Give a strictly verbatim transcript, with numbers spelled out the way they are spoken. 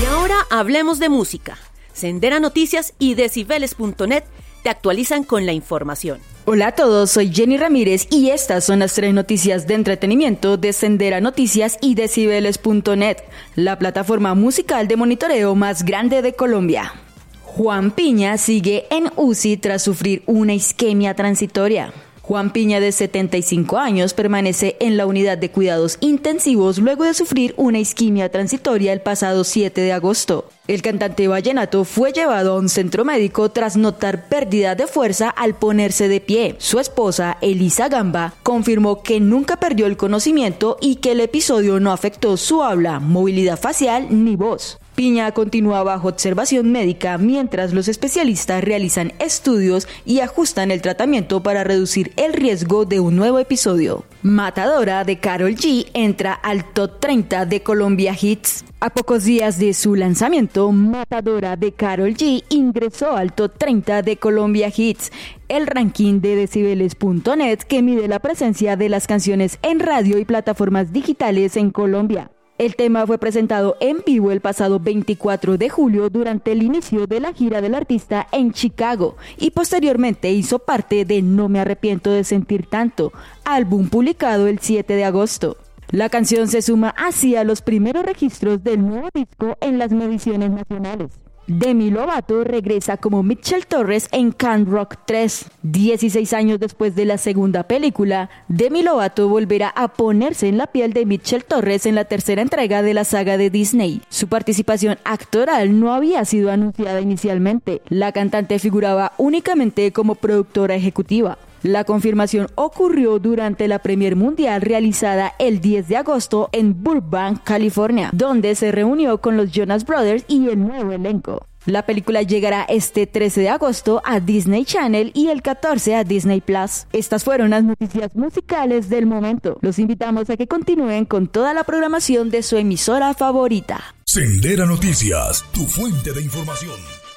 Y ahora hablemos de música. Sendera Noticias y Decibeles punto net te actualizan con la información. Hola a todos, soy Jenny Ramírez y estas son las tres noticias de entretenimiento de Sendera Noticias y Decibeles punto net, la plataforma musical de monitoreo más grande de Colombia. Juan Piña sigue en U C I tras sufrir una isquemia transitoria. Juan Piña, de setenta y cinco años, permanece en la unidad de cuidados intensivos luego de sufrir una isquemia transitoria el pasado siete de agosto. El cantante vallenato fue llevado a un centro médico tras notar pérdida de fuerza al ponerse de pie. Su esposa, Elisa Gamba, confirmó que nunca perdió el conocimiento y que el episodio no afectó su habla, movilidad facial ni voz. Piña continúa bajo observación médica mientras los especialistas realizan estudios y ajustan el tratamiento para reducir el riesgo de un nuevo episodio. Matadora de Karol G entra al top treinta de Colombia Hits. A pocos días de su lanzamiento, Matadora de Karol G ingresó al top treinta de Colombia Hits, el ranking de Decibeles punto net que mide la presencia de las canciones en radio y plataformas digitales en Colombia. El tema fue presentado en vivo el pasado veinticuatro de julio durante el inicio de la gira del artista en Chicago y posteriormente hizo parte de No me arrepiento de sentir tanto, álbum publicado el siete de agosto. La canción se suma así a los primeros registros del nuevo disco en las mediciones nacionales. Demi Lovato regresa como Mitchell Torres en Camp Rock tres. dieciséis años después de la segunda película, Demi Lovato volverá a ponerse en la piel de Mitchell Torres en la tercera entrega de la saga de Disney. Su participación actoral no había sido anunciada inicialmente. La cantante figuraba únicamente como productora ejecutiva. La confirmación ocurrió durante la premier mundial realizada el diez de agosto en Burbank, California, donde se reunió con los Jonas Brothers y el nuevo elenco. La película llegará este trece de agosto a Disney Channel y el catorce a Disney Plus. Estas fueron las noticias musicales del momento. Los invitamos a que continúen con toda la programación de su emisora favorita. Sendera Noticias, tu fuente de información.